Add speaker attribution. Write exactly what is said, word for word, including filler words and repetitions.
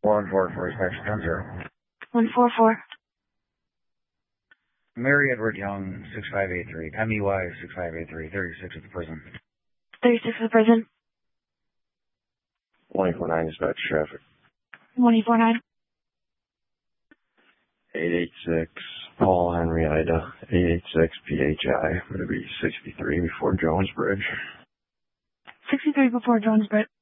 Speaker 1: one four four, inspection ten zero.
Speaker 2: one four four.
Speaker 1: Mary Edward Young, six five eight three. M E Y, six five eight three, thirty-six at the prison.
Speaker 2: thirty-six at the prison.
Speaker 3: one eight four nine, dispatch traffic.
Speaker 2: one eight four nine.
Speaker 3: eight eight six, Paul Henry Ida, eight eight six P H I, going to be sixty-three before Jones Bridge.
Speaker 2: sixty-three before Jones Bridge.